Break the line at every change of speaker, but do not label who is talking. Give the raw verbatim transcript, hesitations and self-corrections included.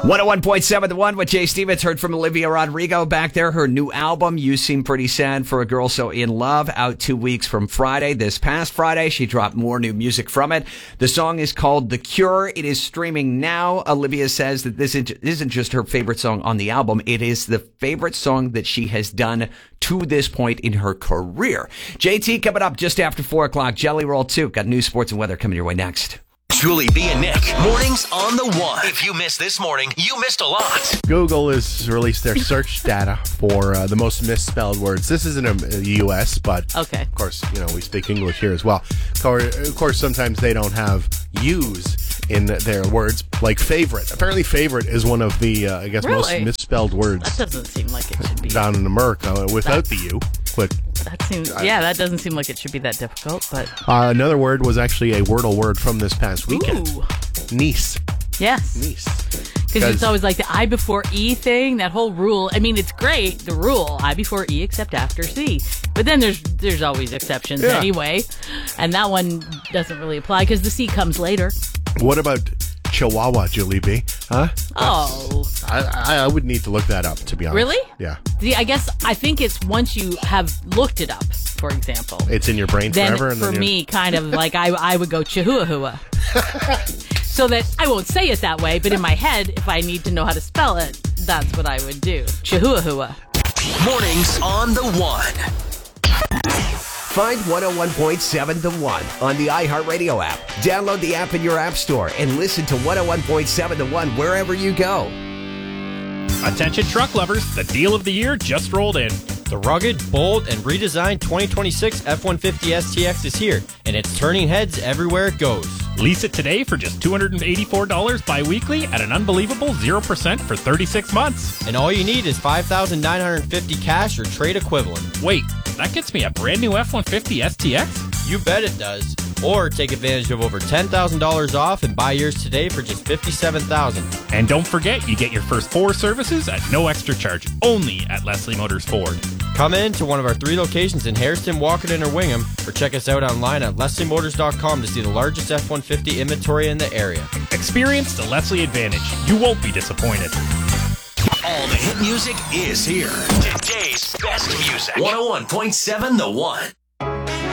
one oh one point seven The One with Jay Stevens. Heard from Olivia Rodrigo back there. Her new album, You Seem Pretty Sad for a Girl So In Love, out two weeks from Friday. This past Friday, she dropped more new music from it. The song is called The Cure. It is streaming now. Olivia says that this isn't just her favorite song on the album. It is the favorite song that she has done to this point in her career. J T coming up just after four o'clock. Jelly Roll two. Got news, sports, and weather coming your way next.
Julie B and Nick, mornings on the one. If you missed this morning, you missed a lot.
Google has released their search data for uh, the most misspelled words. This isn't a U S, but
okay.
Of course, you know, we speak English here as well. Of course, sometimes they don't have U's in their words, like favorite. Apparently, favorite is one of the, uh, I guess,
really?
most misspelled words.
That doesn't seem like it should be.
Down in America, without
That's,
the U. But
that seems, yeah, that doesn't seem like it should be that difficult. But
uh, another word was actually a Wordle word from this past weekend.
Ooh.
Niece.
Yes.
Niece.
Because it's always like the I before E thing, that whole rule. I mean, it's great, the rule, I before E except after C. But then there's there's always exceptions
yeah.
anyway. And that one doesn't really apply because the C comes later.
What about Chihuahua, Julie B? Huh?
Oh.
I, I would need to look that up, to be honest.
Really?
Yeah.
See, I guess I think it's once you have looked it up, for example.
It's in your brain
then
forever? And
for
then
me, kind of like I, I would go Chihuahua. So that I won't say it that way, but in my head, if I need to know how to spell it, that's what I would do. Chihuahua.
Mornings on the one.
Find one oh one point seven The One on the iHeartRadio app. Download the app in your app store and listen to one oh one point seven The One wherever you go.
Attention truck lovers, the deal of the year just rolled in.
The rugged, bold, and redesigned twenty twenty-six F one fifty S T X is here, and it's turning heads everywhere it goes.
Lease it today for just two hundred eighty-four dollars bi-weekly at an unbelievable zero percent for thirty-six months.
And all you need is five thousand nine hundred fifty dollars cash or trade equivalent.
Wait, that gets me a brand new F one fifty S T X?
You bet it does. Or take advantage of over ten thousand dollars off and buy yours today for just fifty-seven thousand dollars.
And don't forget, you get your first four services at no extra charge, only at Leslie Motors Ford.
Come in to one of our three locations in Hairston, Walkerton, or Wingham, or check us out online at leslie motors dot com to see the largest F one fifty inventory in the area.
Experience the Leslie advantage. You won't be disappointed.
All the hit music is here. Today's best music. one oh one point seven The One.